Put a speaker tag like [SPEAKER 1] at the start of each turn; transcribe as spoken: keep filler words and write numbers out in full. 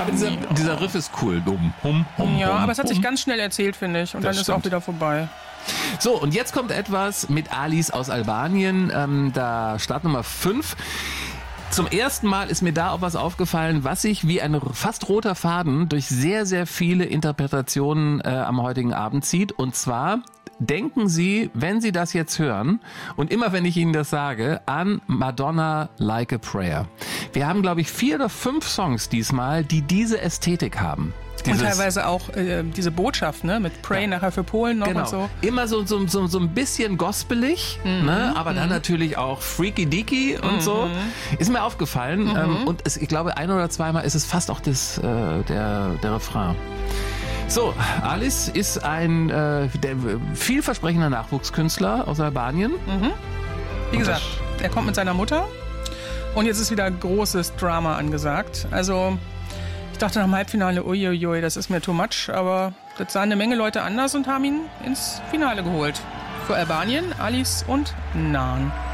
[SPEAKER 1] Aber dieser, dieser Riff ist cool. Hum, hum, hum,
[SPEAKER 2] ja,
[SPEAKER 1] hum,
[SPEAKER 2] aber es hat
[SPEAKER 1] hum.
[SPEAKER 2] sich ganz schnell erzählt, finde ich. Und
[SPEAKER 1] Das
[SPEAKER 2] dann
[SPEAKER 1] stimmt.
[SPEAKER 2] ist auch wieder vorbei.
[SPEAKER 1] So, und jetzt kommt etwas mit Alice aus Albanien. Ähm, da Startnummer fünf. Zum ersten Mal ist mir da auch was aufgefallen, was sich wie ein fast roter Faden durch sehr, sehr viele Interpretationen äh, am heutigen Abend zieht. Und zwar denken Sie, wenn Sie das jetzt hören, und immer wenn ich Ihnen das sage, an Madonna Like a Prayer. Wir haben, glaube ich, vier oder fünf Songs diesmal, die diese Ästhetik haben.
[SPEAKER 2] Und teilweise auch äh, diese Botschaft, ne, mit Pray
[SPEAKER 1] Ja.
[SPEAKER 2] nachher für Polen noch
[SPEAKER 1] Genau.
[SPEAKER 2] und so.
[SPEAKER 1] Immer so, so, so, so ein bisschen gospelig,
[SPEAKER 2] Mhm.
[SPEAKER 1] ne? Aber dann natürlich auch freaky deaky und
[SPEAKER 2] Mhm.
[SPEAKER 1] so. Ist mir aufgefallen.
[SPEAKER 2] Mhm.
[SPEAKER 1] Ähm, und es, ich glaube, ein oder zweimal ist es fast auch das, äh, der, der Refrain. So, Alice ist ein äh, der, vielversprechender Nachwuchskünstler aus Albanien.
[SPEAKER 2] Mhm. Wie gesagt, er kommt mit seiner Mutter und jetzt ist wieder großes Drama angesagt. Also ich dachte nach dem Halbfinale, uiuiui, das ist mir too much, aber das sahen eine Menge Leute anders und haben ihn ins Finale geholt. Für Albanien, Alice und Nan.